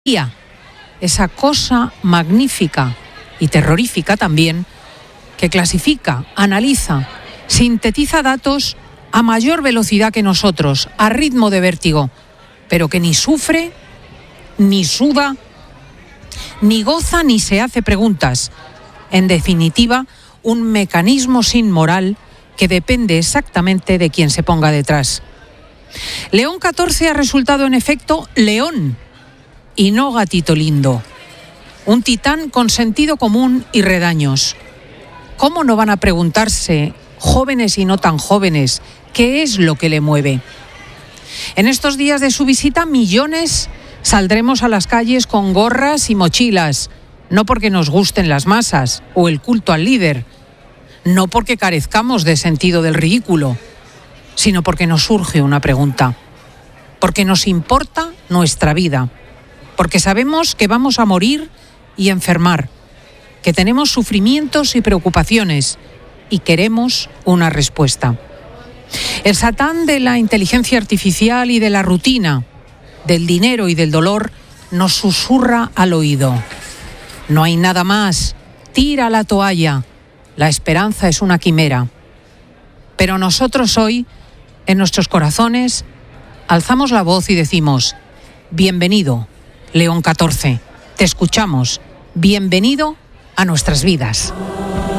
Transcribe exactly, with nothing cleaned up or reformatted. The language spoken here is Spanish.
esa cosa magnífica y terrorífica también, que clasifica, analiza, sintetiza datos a mayor velocidad que nosotros, a ritmo de vértigo, pero que ni sufre, ni suda, ni goza, ni se hace preguntas. En definitiva, un mecanismo sin moral que depende exactamente de quien se ponga detrás. León catorce ha resultado en efecto león y no gatito lindo. Un titán con sentido común y redaños. ¿Cómo no van a preguntarse, jóvenes y no tan jóvenes, qué es lo que le mueve? En estos días de su visita, millones saldremos a las calles con gorras y mochilas, no porque nos gusten las masas o el culto al líder, no porque carezcamos de sentido del ridículo, sino porque nos surge una pregunta, porque nos importa nuestra vida, porque sabemos que vamos a morir y enfermar, que tenemos sufrimientos y preocupaciones y queremos una respuesta. El Satán de la inteligencia artificial y de la rutina, del dinero y del dolor, nos susurra al oído. No hay nada más, tira la toalla, la esperanza es una quimera. Pero nosotros hoy, en nuestros corazones, alzamos la voz y decimos: bienvenido, León catorce, te escuchamos, bienvenido a nuestras vidas.